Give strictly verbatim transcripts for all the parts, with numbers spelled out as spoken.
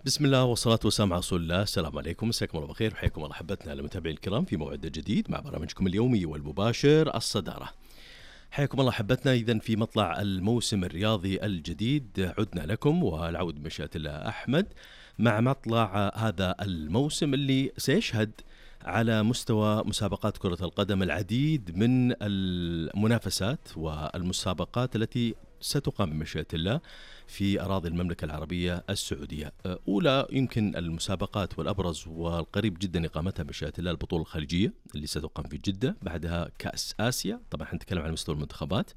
بسم الله والصلاة والسلام على رسول الله. السلام عليكم، مساكم الله بخير، وحياكم الله أحبتنا المتابعين الكرام في موعد جديد مع برنامجكم اليومي والمباشر الصدارة. حياكم الله أحبتنا إذن في مطلع الموسم الرياضي الجديد، عدنا لكم والعود بمشيئة الله أحمد مع مطلع هذا الموسم اللي سيشهد على مستوى مسابقات كرة القدم العديد من المنافسات والمسابقات التي ستقام بمشيئة الله في أراضي المملكة العربية السعودية. أولى يمكن المسابقات والأبرز والقريب جدا إقامتها بمشيئة الله البطولة الخليجية اللي ستقام في جدة، بعدها كأس آسيا، طبعا حنتكلم عن مستوى المنتخبات،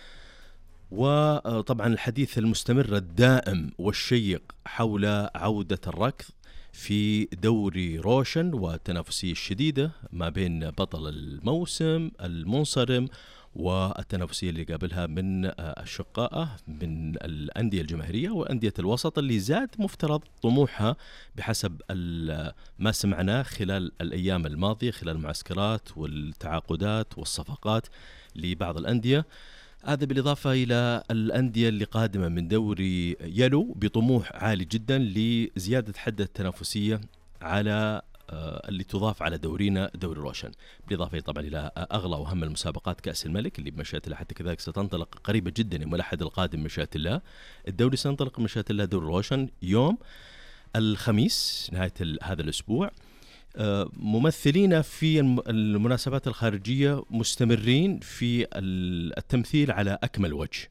وطبعا الحديث المستمر الدائم والشيق حول عودة الركض في دوري روشن والتنافسية الشديدة ما بين بطل الموسم المنصرم والتنافسية اللي قابلها من أشقائه من الأندية الجماهيرية وأندية الوسط اللي زاد مفترض طموحها بحسب ما سمعناه خلال الأيام الماضية خلال المعسكرات والتعاقدات والصفقات لبعض الأندية. هذا بالإضافة إلى الأندية اللي قادمة من دوري يلو بطموح عالي جدا لزيادة حد التنافسية على اللي تضاف على دورينا دوري روشن، بالإضافة طبعا إلى أغلى وأهم المسابقات كأس الملك اللي بمشيئة الله حتى كذلك ستنطلق قريبة جدا يوم الأحد القادم بمشيئة الله. الدوري سينطلق بمشيئة الله دوري روشن يوم الخميس نهاية هذا الأسبوع. ممثلين في المناسبات الخارجية مستمرين في التمثيل على أكمل وجه.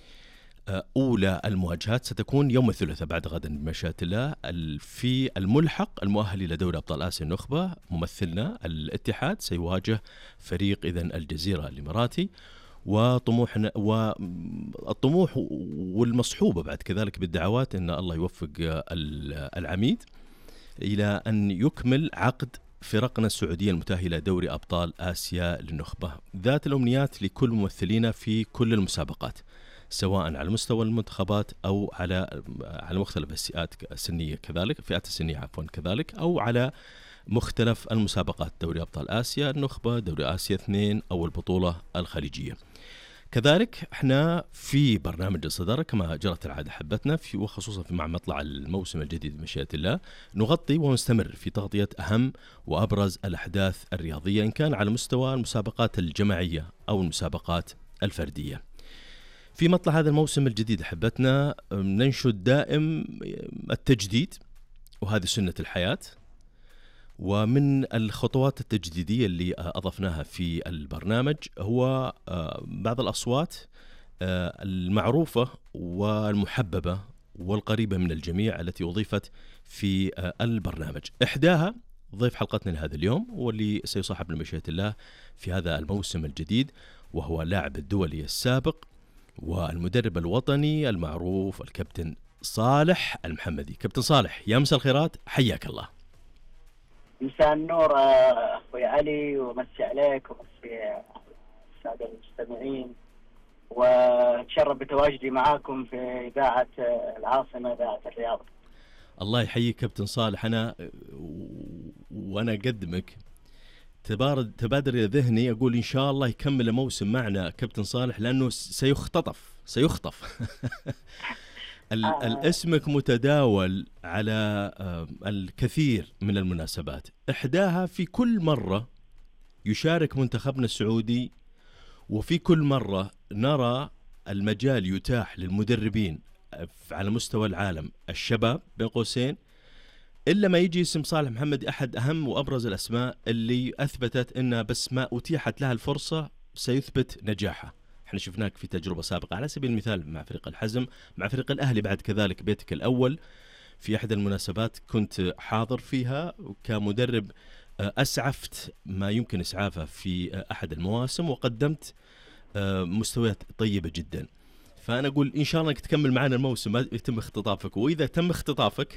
أولى المواجهات ستكون يوم الثلاثاء بعد غدا بمشيئة الله في الملحق المؤهل إلى دوري أبطال آسيا النخبة. ممثلنا الاتحاد سيواجه فريق إذن الجزيرة الإماراتي، وطموحنا والطموح والمصحوبة بعد كذلك بالدعوات أن الله يوفق العميد إلى أن يكمل عقد فرقنا السعودية المتأهلة إلى دوري أبطال آسيا للنخبة. ذات الأمنيات لكل ممثلين في كل المسابقات سواء على مستوى المنتخبات أو على على مختلف الفئات السنية كذلك فئات السنية عفوا كذلك أو على مختلف المسابقات دوري أبطال آسيا النخبة، دوري آسيا اثنين أو البطولة الخليجية. كذلك احنا في برنامج الصدارة كما جرت العادة حبتنا في وخصوصا في مع مطلع الموسم الجديد بمشيئة الله نغطي ونستمر في تغطية أهم وأبرز الأحداث الرياضية إن كان على مستوى المسابقات الجماعية أو المسابقات الفردية. في مطلع هذا الموسم الجديد أحبتنا ننشد دائم التجديد، وهذه سنة الحياة، ومن الخطوات التجديدية اللي أضفناها في البرنامج هو بعض الأصوات المعروفة والمحببة والقريبة من الجميع التي أضيفت في البرنامج. إحداها ضيف حلقتنا لهذا اليوم واللي سيصاحبنا بمشيئة الله في هذا الموسم الجديد، وهو اللاعب الدولي السابق والمدرب الوطني المعروف الكابتن صالح المحمدي. كابتن صالح يا مساء الخيرات، حياك الله. مساء النور أخوي علي، ومسي عليك ومسي السادة المستمعين، وأتشرف بتواجدي معاكم في إذاعة العاصمة إذاعة الرياض. الله يحييك كابتن صالح. أنا وأنا أقدمك تبادر تبادر إلى ذهني أقول إن شاء الله يكمل الموسم معنا كابتن صالح لأنه سيختطف سيخطف الاسمك متداول على الكثير من المناسبات، إحداها في كل مرة يشارك منتخبنا السعودي، وفي كل مرة نرى المجال يتاح للمدربين على مستوى العالم الشباب بين قوسين، إلا ما يجي اسم صالح محمد أحد أهم وأبرز الأسماء اللي أثبتت أنها بس ما أتيحت لها الفرصة سيثبت نجاحها. احنا شفناك في تجربة سابقة على سبيل المثال مع فريق الحزم، مع فريق الأهلي بعد كذلك بيتك الأول في أحد المناسبات كنت حاضر فيها كمدرب، أسعفت ما يمكن إسعافه في أحد المواسم وقدمت مستويات طيبة جدا. فأنا أقول إن شاء الله أنك تكمل معنا الموسم ما يتم اختطافك، وإذا تم اختطافك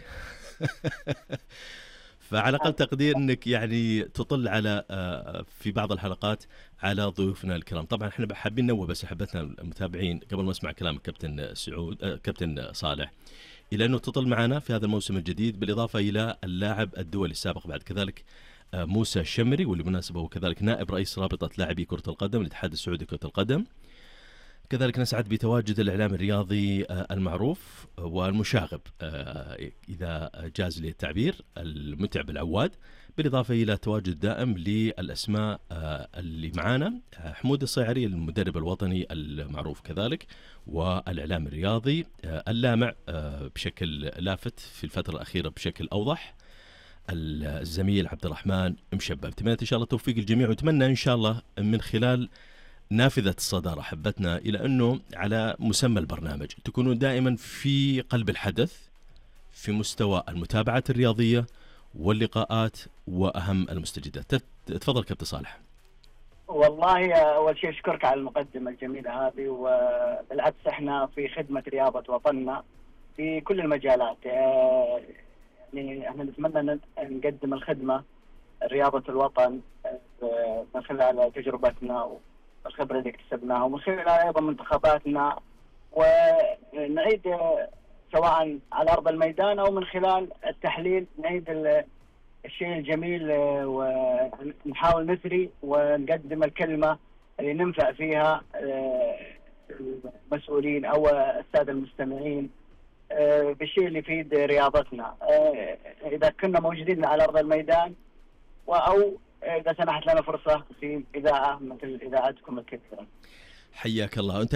فعلى أقل تقدير أنك يعني تطل على في بعض الحلقات على ضيوفنا الكرام. طبعا احنا حابين نوه بس حبتنا المتابعين قبل ما اسمع كلام كابتن سعود كابتن صالح إلى أنه تطل معنا في هذا الموسم الجديد، بالإضافة إلى اللاعب الدولي السابق بعد كذلك موسى الشمري، واللي بالمناسبة هو كذلك نائب رئيس رابطة لاعبي كرة القدم الاتحاد السعودي لكرة القدم. كذلك نسعد بتواجد الإعلام الرياضي المعروف والمشاغب إذا جاز لي التعبير المتعب العواد، بالإضافة إلى تواجد دائم للأسماء اللي معانا، حمود الصيعري المدرب الوطني المعروف كذلك، والإعلام الرياضي اللامع بشكل لافت في الفترة الأخيرة بشكل أوضح الزميل عبد الرحمن مشبب. أتمنى إن شاء الله توفيق الجميع، وأتمنى إن شاء الله من خلال نافذة الصدارة حبتنا إلى أنه على مسمى البرنامج تكونون دائما في قلب الحدث في مستوى المتابعة الرياضية واللقاءات وأهم المستجدات. تفضل كابتن صالح. والله أول شيء أشكرك على المقدمة الجميلة هذه، وبالعكس إحنا في خدمة رياضة وطننا في كل المجالات. يعني إحنا نتمنى نقدم الخدمة رياضة الوطن من خلال تجربتنا والخبرة اللي اكتسبناها، ومن خلال أيضا منتخباتنا، ونعيد سواء على أرض الميدان أو من خلال التحليل نعيد الشيء الجميل ونحاول نثري ونقدم الكلمة اللي ننفع فيها المسؤولين أو السادة المستمعين بالشيء اللي يفيد رياضتنا، إذا كنا موجودين على أرض الميدان أو إذا سنحت لنا فرصة في إذاعة مثل إذاعتكم الكبيرة. حياك الله.